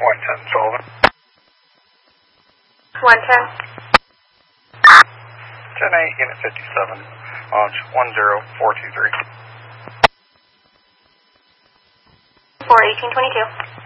110 Sullivan. 110. 10-8, Unit 57, launch 10423. 41822.